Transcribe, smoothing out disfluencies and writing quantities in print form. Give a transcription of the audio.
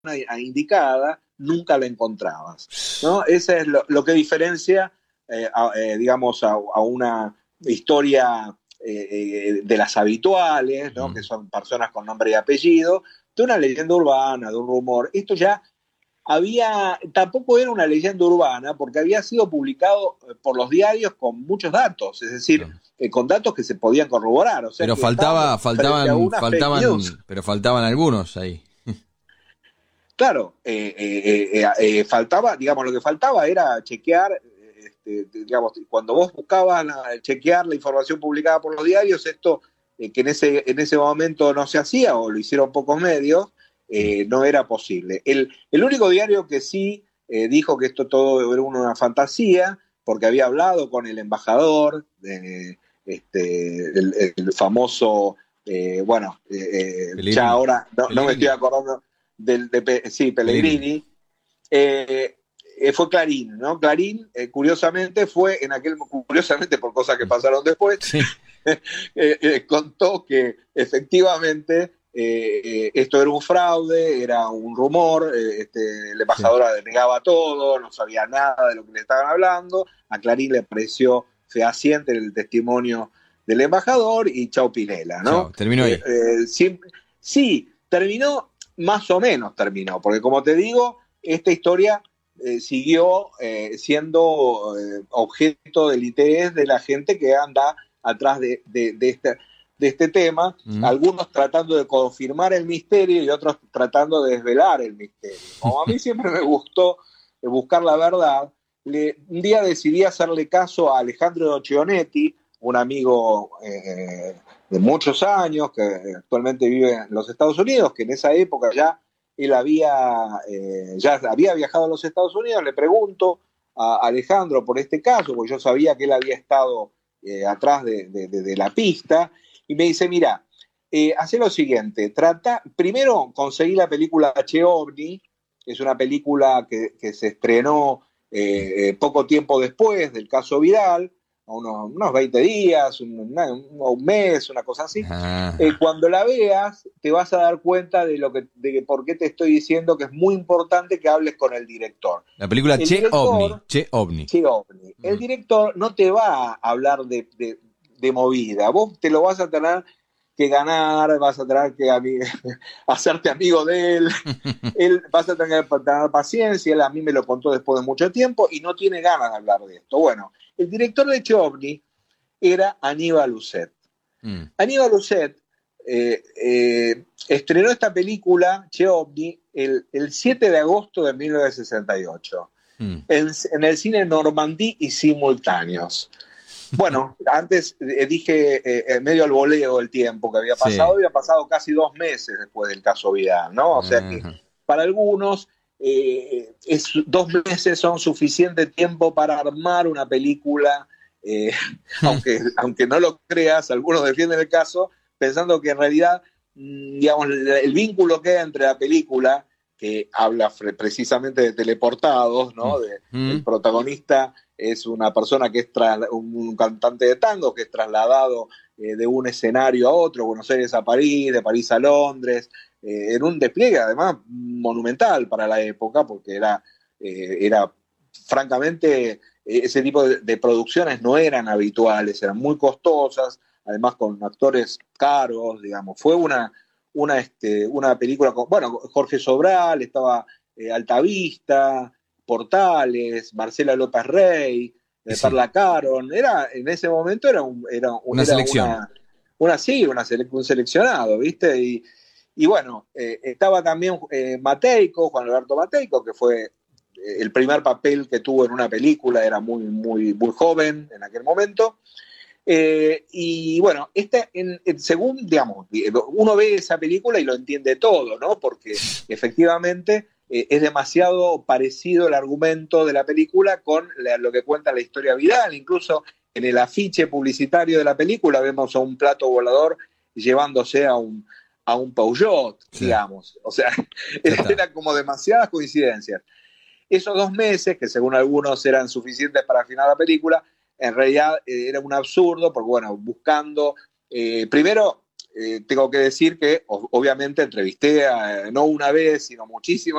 indicada, nunca la encontrabas, ¿no? Ese es lo que diferencia, digamos, a una historia de las habituales, ¿no? Que son personas con nombre y apellido, de una leyenda urbana, de un rumor. Esto ya tampoco era una leyenda urbana porque había sido publicado por los diarios con muchos datos, es decir, Claro. con datos que se podían corroborar, o sea Pero que estábamos frente a una fake news. pero faltaban algunos ahí. Claro, faltaba, digamos, lo que faltaba era chequear, digamos, cuando vos buscabas chequear la información publicada por los diarios, esto que en ese momento no se hacía o lo hicieron pocos medios, no era posible. El único diario que sí dijo que esto todo era una fantasía, porque había hablado con el embajador, el famoso, ya Pellegrini. ahora no me estoy Pellegrini. acordando sí, Pellegrini. Pellegrini, fue Clarín, ¿no? Clarín, curiosamente, curiosamente por cosas que pasaron después, Sí. contó que efectivamente esto era un fraude, era un rumor, el Sí. embajador denegaba todo, no sabía nada de lo que le estaban hablando, a Clarín le pareció fehaciente el testimonio del embajador y chau Pinela, ¿no? Chao. Terminó ahí. Sí, terminó, más o menos terminó, porque como te digo, esta historia siguió siendo objeto del interés de la gente que anda atrás de este tema, Mm. algunos tratando de confirmar el misterio y otros tratando de desvelar el misterio. Como a mí siempre me gustó buscar la verdad, un día decidí hacerle caso a Alejandro Chionetti, un amigo de muchos años que actualmente vive en los Estados Unidos, que en esa época él ya había viajado a los Estados Unidos. Le pregunto a Alejandro por este caso, porque yo sabía que él había estado atrás de la pista, y me dice, mira, haz lo siguiente, primero conseguí la película Che OVNI, que es una película que se estrenó poco tiempo después del caso Vidal, unos 20 días, un mes, una cosa así. Ah. Cuando la veas, te vas a dar cuenta de por qué te estoy diciendo que es muy importante que hables con el director. La película El Che OVNI. director, Che OVNI. Che OVNI, el Mm. director no te va a hablar de movida, vos te lo vas a tener que ganar, vas a tener que hacerte amigo de él vas a tener paciencia, él a mí me lo contó después de mucho tiempo y no tiene ganas de hablar de esto. Bueno, el director de Che OVNI era Aníbal Ucet. Mm. Aníbal Ucet estrenó esta película, Che OVNI, el 7 de agosto de 1968 Mm. en el cine Normandí y Simultáneos. Bueno, antes dije medio al voleo el tiempo que Sí. había pasado casi 2 meses después del caso Vidal, ¿no? O sea que Ajá. para algunos 2 meses son suficiente tiempo para armar una película, eh, aunque no lo creas, algunos defienden el caso pensando que en realidad, digamos, el vínculo que hay entre la película, que habla precisamente de teleportados, Mm. ¿no? El Mm. protagonista es una persona que es un cantante de tango que es trasladado de un escenario a otro, Buenos Aires a París, de París a Londres, en un despliegue además monumental para la época, porque era francamente, ese tipo de producciones no eran habituales, eran muy costosas, además con actores caros, digamos. Fue una película con, bueno, Jorge Sobral, estaba Altavista, Portales, Marcela López Rey, Y sí, Perla Caron. En ese momento una era selección. un seleccionado, ¿viste? Y bueno, estaba también Mateico, Juan Alberto Mateico, que fue el primer papel que tuvo en una película, era muy, muy, muy joven en aquel momento. Y bueno, según, digamos, uno ve esa película y lo entiende todo, ¿no? Porque efectivamente es demasiado parecido el argumento de la película con lo que cuenta la historia Vidal. Incluso en el afiche publicitario de la película vemos a un plato volador llevándose a un Peugeot, Sí, digamos. O sea, ya está. eran como demasiadas coincidencias. Esos 2 meses, que según algunos eran suficientes para afinar la película, en realidad era un absurdo, porque bueno, buscando, primero tengo que decir que obviamente entrevisté no una vez, sino muchísimas